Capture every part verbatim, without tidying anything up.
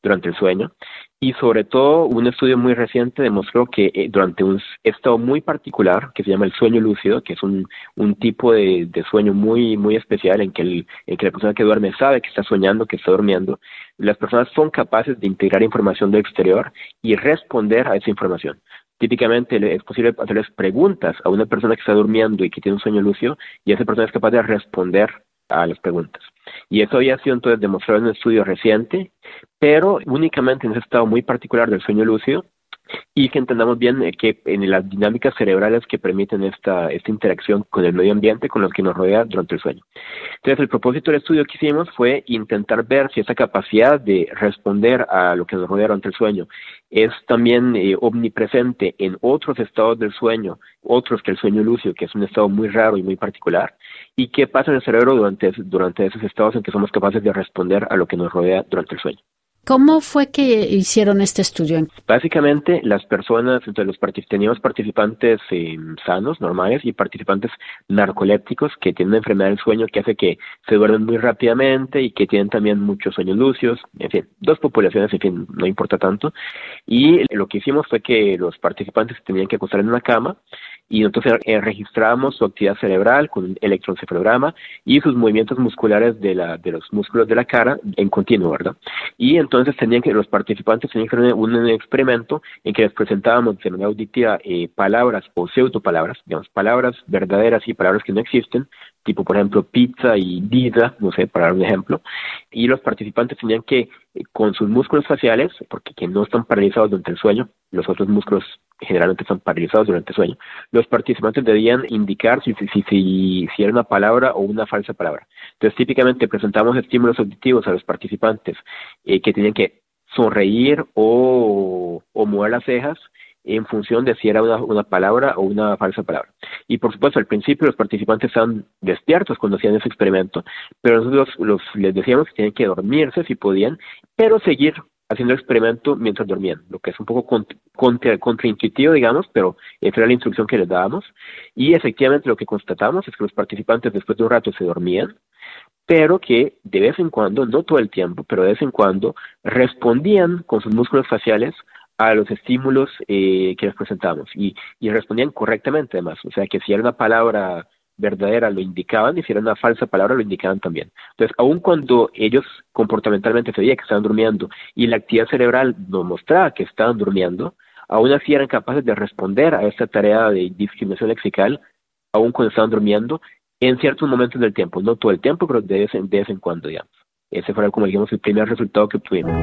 durante el sueño. Y sobre todo, un estudio muy reciente demostró que eh, durante un estado muy particular, que se llama el sueño lúcido, que es un, un tipo de, de sueño muy, muy especial en que, el, en que la persona que duerme sabe que está soñando, que está durmiendo, las personas son capaces de integrar información del exterior y responder a esa información. Típicamente es posible hacerles preguntas a una persona que está durmiendo y que tiene un sueño lúcido, y esa persona es capaz de responder a las preguntas. Y eso había sido entonces demostrado en un estudio reciente, pero únicamente en ese estado muy particular del sueño lúcido, y que entendamos bien eh, que en las dinámicas cerebrales que permiten esta, esta interacción con el medio ambiente, con los que nos rodea durante el sueño. Entonces, el propósito del estudio que hicimos fue intentar ver si esa capacidad de responder a lo que nos rodea durante el sueño es también eh, omnipresente en otros estados del sueño, otros que el sueño lúcido, que es un estado muy raro y muy particular, y qué pasa en el cerebro durante, durante esos estados en que somos capaces de responder a lo que nos rodea durante el sueño. ¿Cómo fue que hicieron este estudio? Básicamente, las personas, entre los partic- teníamos participantes eh, sanos, normales, y participantes narcolépticos que tienen una enfermedad del sueño que hace que se duermen muy rápidamente y que tienen también muchos sueños lúcidos. En fin, dos poblaciones, en fin, no importa tanto. Y lo que hicimos fue que los participantes se tenían que acostar en una cama, y entonces eh, registramos su actividad cerebral con un electroencefalograma y sus movimientos musculares de, la, de los músculos de la cara en continuo, ¿verdad? Y entonces tenían que, los participantes tenían que hacer un, un experimento en que les presentábamos de manera auditiva eh, palabras o pseudopalabras, digamos, palabras verdaderas y palabras que no existen, tipo, por ejemplo, pizza y vida, no sé, para dar un ejemplo, y los participantes tenían que, eh, con sus músculos faciales, porque que no están paralizados durante el sueño, los otros músculos generalmente están paralizados durante el sueño, los participantes debían indicar si, si, si, si, si era una palabra o una falsa palabra. Entonces, típicamente presentamos estímulos auditivos a los participantes eh, que tenían que sonreír o, o mover las cejas en función de si era una, una palabra o una falsa palabra. Y por supuesto, al principio los participantes estaban despiertos cuando hacían ese experimento, pero nosotros los, les decíamos que tenían que dormirse si podían, pero seguir haciendo el experimento mientras dormían, lo que es un poco contra, contra, contraintuitivo, digamos, pero esa era la instrucción que les dábamos. Y efectivamente lo que constatamos es que los participantes después de un rato se dormían, pero que de vez en cuando, no todo el tiempo, pero de vez en cuando, respondían con sus músculos faciales a los estímulos eh, que les presentamos, y, y respondían correctamente además, o sea que si era una palabra verdadera lo indicaban, y si era una falsa palabra lo indicaban también. Entonces, aun cuando ellos comportamentalmente se veía que estaban durmiendo y la actividad cerebral nos mostraba que estaban durmiendo, aún así eran capaces de responder a esta tarea de discriminación lexical, aun cuando estaban durmiendo, en ciertos momentos del tiempo, no todo el tiempo, pero de vez en, de vez en cuando, digamos. Ese fue, como digamos, el primer resultado que obtuvimos.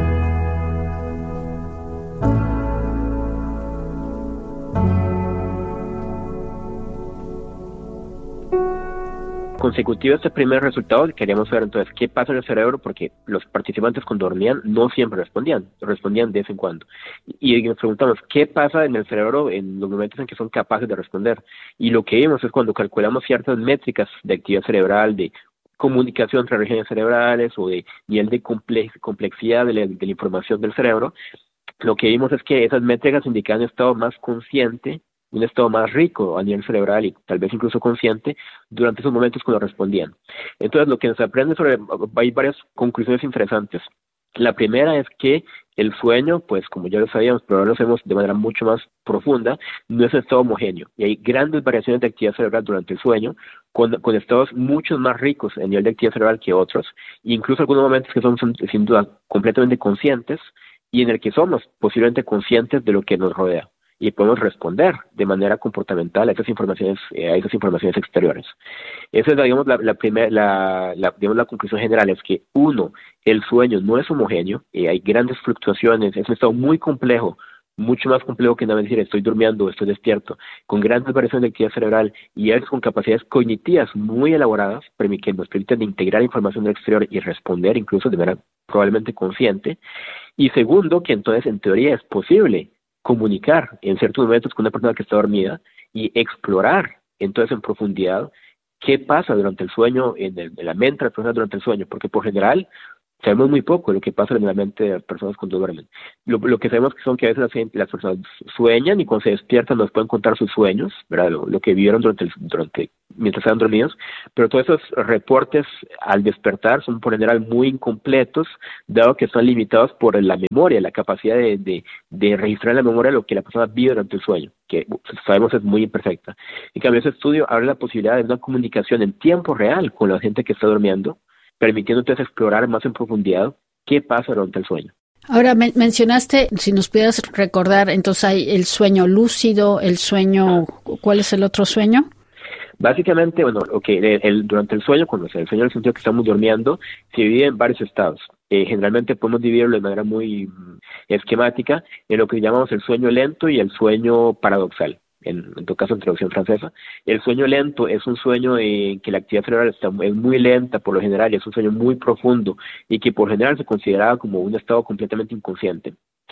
Consecutivo a este primer resultado, queríamos ver entonces qué pasa en el cerebro, porque los participantes cuando dormían no siempre respondían, respondían de vez en cuando. Y nos preguntamos, ¿qué pasa en el cerebro en los momentos en que son capaces de responder? Y lo que vimos es cuando calculamos ciertas métricas de actividad cerebral, de comunicación entre regiones cerebrales o de nivel de complex, complejidad de la, de la información del cerebro, lo que vimos es que esas métricas indicaban un estado más consciente, un estado más rico a nivel cerebral y tal vez incluso consciente durante esos momentos cuando respondían. Entonces, lo que nos aprende sobre, hay varias conclusiones interesantes. La primera es que el sueño, pues como ya lo sabíamos, pero ahora lo sabemos de manera mucho más profunda, no es un estado homogéneo, y hay grandes variaciones de actividad cerebral durante el sueño, con, con estados mucho más ricos en nivel de actividad cerebral que otros, e incluso algunos momentos que son, son sin duda completamente conscientes, y en el que somos posiblemente conscientes de lo que nos rodea, y podemos responder de manera comportamental a esas informaciones, a esas informaciones exteriores. Esa es, digamos, la, la primera, la, la, digamos, la conclusión general es que, uno, el sueño no es homogéneo, y hay grandes fluctuaciones, es un estado muy complejo, mucho más complejo que nada decir estoy durmiendo o estoy despierto, con grandes variaciones de actividad cerebral y es con capacidades cognitivas muy elaboradas que nos permiten integrar información del exterior y responder incluso de manera probablemente consciente. Y segundo, que entonces en teoría es posible comunicar en ciertos momentos con una persona que está dormida y explorar entonces en profundidad qué pasa durante el sueño, en, el, en la mente de la persona durante el sueño, porque por general Sabemos muy poco de lo que pasa en la mente de las personas cuando duermen. Lo, lo que sabemos que son que a veces las, gente- las personas sueñan y cuando se despiertan nos pueden contar sus sueños, ¿verdad? Lo, lo que vivieron durante, el- durante mientras estaban dormidos, pero todos esos reportes al despertar son por general muy incompletos, dado que están limitados por la memoria, la capacidad de, de, de registrar en la memoria lo que la persona vive durante el sueño, que sabemos es muy imperfecta. En cambio, ese estudio abre la posibilidad de una comunicación en tiempo real con la gente que está durmiendo, permitiendo entonces explorar más en profundidad qué pasa durante el sueño. Ahora men- mencionaste, si nos pudieras recordar, entonces hay el sueño lúcido, el sueño, ¿cuál es el otro sueño? Básicamente, bueno, okay, el, el- durante el sueño, cuando se el sueño en el sentido que estamos durmiendo, se divide en varios estados. Eh, generalmente podemos dividirlo de manera muy mm, esquemática en lo que llamamos el sueño lento y el sueño paradoxal. En, en tu caso, en traducción francesa. El sueño lento es un sueño en que la actividad cerebral está, es muy lenta por lo general, y es un sueño muy profundo y que por general se consideraba como un estado completamente inconsciente.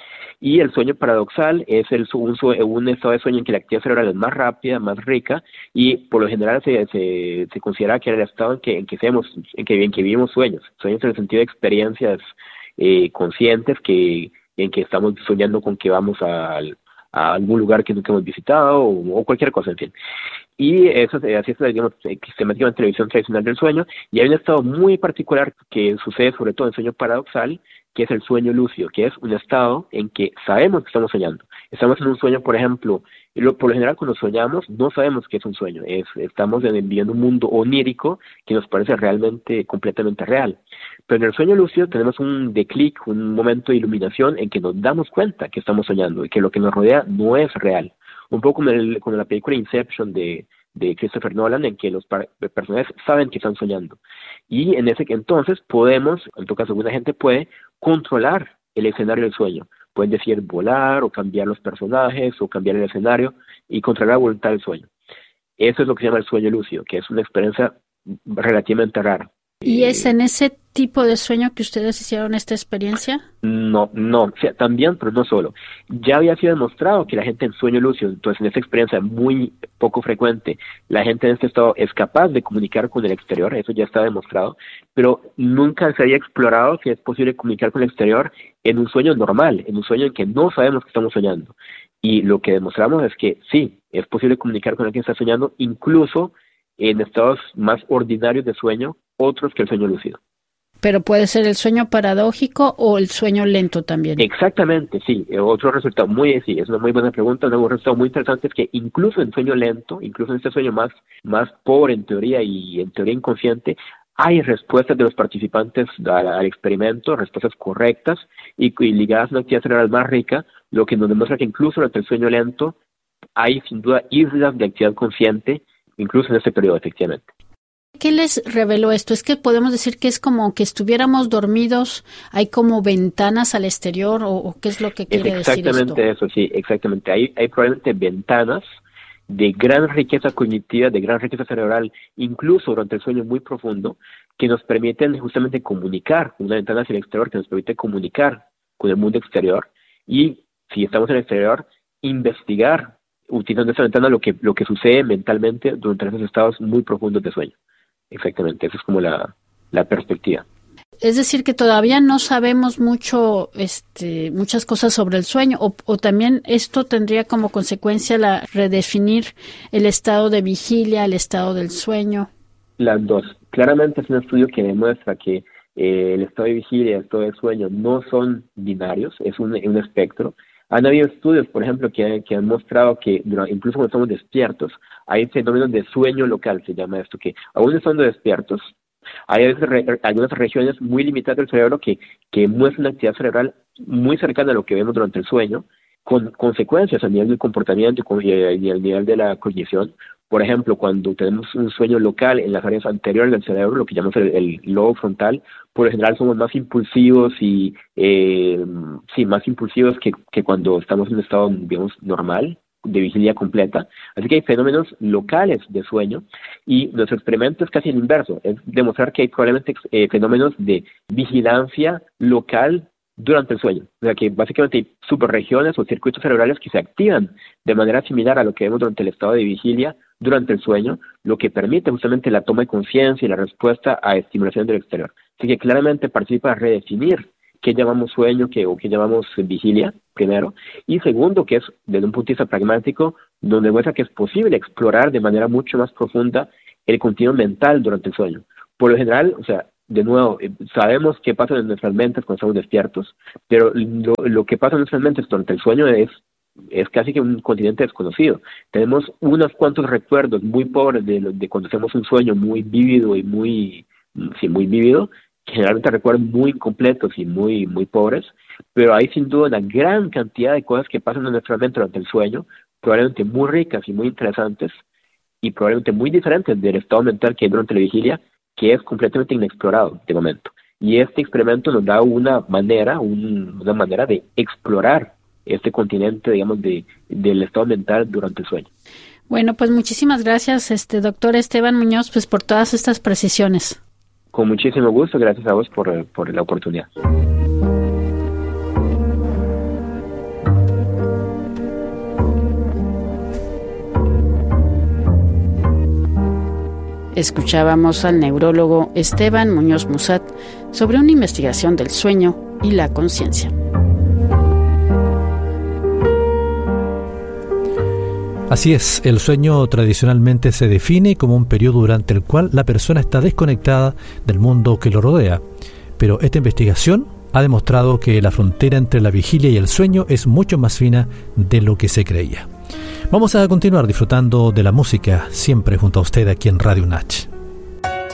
Y el sueño paradoxal es el, su- un, sue- un estado de sueño en que la actividad cerebral es más rápida, más rica, y por lo general se, se, se considera que era el estado en que, en que, hacemos, en que, en que vivimos sueños, sueños en el sentido de experiencias eh, conscientes que, en que estamos soñando con que vamos al- a algún lugar que nunca hemos visitado o, o cualquier cosa, en fin. Y eso, eh, así es, digamos, eh, sistemáticamente la visión tradicional del sueño. Y hay un estado muy particular que sucede sobre todo en sueño paradoxal, que es el sueño lúcido, que es un estado en que sabemos que estamos soñando. Estamos en un sueño, por ejemplo, y lo- por lo general cuando soñamos no sabemos que es un sueño, es, estamos en- viviendo un mundo onírico que nos parece realmente completamente real. Pero en el sueño lúcido tenemos un declic, un momento de iluminación en que nos damos cuenta que estamos soñando y que lo que nos rodea no es real. Un poco como, el, como la película Inception de, de Christopher Nolan, en que los par- personajes saben que están soñando. Y en ese que entonces podemos, en todo caso alguna gente puede, controlar el escenario del sueño. Pueden decir volar o cambiar los personajes o cambiar el escenario y controlar la voluntad del sueño. Eso es lo que se llama el sueño lúcido, que es una experiencia relativamente rara. ¿Y es Eh, en ese tipo de sueño que ustedes hicieron esta experiencia? No, no, o sea, también, pero no solo. Ya había sido demostrado que la gente en sueño lúcido, entonces en esta experiencia muy poco frecuente, la gente en este estado es capaz de comunicar con el exterior, eso ya está demostrado, pero nunca se había explorado si es posible comunicar con el exterior en un sueño normal, en un sueño en que no sabemos que estamos soñando. Y lo que demostramos es que sí, es posible comunicar con alguien que está soñando, incluso en estados más ordinarios de sueño, otros que el sueño lúcido. Pero puede ser el sueño paradójico o el sueño lento también. Exactamente, sí. Eh, Otro resultado muy, sí, es una muy buena pregunta. Un resultado muy interesante es que incluso en sueño lento, incluso en este sueño más, más pobre en teoría y en teoría inconsciente, hay respuestas de los participantes al, al experimento, respuestas correctas y, y ligadas a una actividad cerebral más rica, lo que nos demuestra que incluso durante el sueño lento hay sin duda islas de actividad consciente, incluso en este periodo, efectivamente. ¿Qué les reveló esto? Es que podemos decir que es como que estuviéramos dormidos, hay como ventanas al exterior, o, o ¿qué es lo que Es quiere decir esto? exactamente eso, sí, exactamente. Hay, hay probablemente ventanas de gran riqueza cognitiva, de gran riqueza cerebral, incluso durante el sueño muy profundo, que nos permiten justamente comunicar, una ventana hacia el exterior que nos permite comunicar con el mundo exterior y, si estamos en el exterior, investigar, utilizando esa ventana, lo que, lo que sucede mentalmente durante esos estados muy profundos de sueño. Exactamente, esa es como la, la perspectiva. Es decir, que todavía no sabemos mucho, este, muchas cosas sobre el sueño, o, o también esto tendría como consecuencia la redefinir el estado de vigilia, el estado del sueño. Las dos. Claramente es un estudio que demuestra que eh, el estado de vigilia y el estado de sueño no son binarios, es un, un espectro. Han habido estudios, por ejemplo, que, que han mostrado que durante, incluso cuando estamos despiertos, hay fenómenos de sueño local, se llama esto, que aún estando despiertos, hay a veces re, algunas regiones muy limitadas del cerebro que, que muestran una actividad cerebral muy cercana a lo que vemos durante el sueño, con consecuencias a nivel del comportamiento y al nivel de la cognición. Por ejemplo, cuando tenemos un sueño local en las áreas anteriores del cerebro, lo que llamamos el, el lobo frontal, por lo general somos más impulsivos y eh, sí, más impulsivos que, que cuando estamos en un estado, digamos, normal, de vigilia completa. Así que hay fenómenos locales de sueño y nuestro experimento es casi el inverso, es demostrar que hay probablemente eh, fenómenos de vigilancia local durante el sueño. O sea que básicamente hay superregiones o circuitos cerebrales que se activan de manera similar a lo que vemos durante el estado de vigilia durante el sueño, lo que permite justamente la toma de conciencia y la respuesta a estimulación del exterior. Así que claramente participa a redefinir qué llamamos sueño qué, o qué llamamos vigilia, primero, y segundo, que es desde un punto de vista pragmático, donde muestra que es posible explorar de manera mucho más profunda el continuo mental durante el sueño. Por lo general, o sea, de nuevo, sabemos qué pasa en nuestras mentes cuando estamos despiertos, pero lo, lo que pasa en nuestras mentes durante el sueño es es casi que un continente desconocido. Tenemos unos cuantos recuerdos muy pobres de, de cuando hacemos un sueño muy vívido y muy, sí, muy vívido, generalmente recuerdos muy incompletos y muy, muy pobres, pero hay sin duda una gran cantidad de cosas que pasan en nuestra mente durante el sueño, probablemente muy ricas y muy interesantes, y probablemente muy diferentes del estado mental que hay durante la vigilia, que es completamente inexplorado de momento. Y este experimento nos da una manera, un, una manera de explorar este continente, digamos, de del estado mental durante el sueño. Bueno, pues muchísimas gracias, este doctor Esteban Muñoz, pues por todas estas precisiones. Con muchísimo gusto, gracias a vos por, por la oportunidad. Escuchábamos al neurólogo Esteban Muñoz Musat sobre una investigación del sueño y la conciencia. Así es, el sueño tradicionalmente se define como un periodo durante el cual la persona está desconectada del mundo que lo rodea. Pero esta investigación ha demostrado que la frontera entre la vigilia y el sueño es mucho más fina de lo que se creía. Vamos a continuar disfrutando de la música siempre junto a usted aquí en Radio Natch.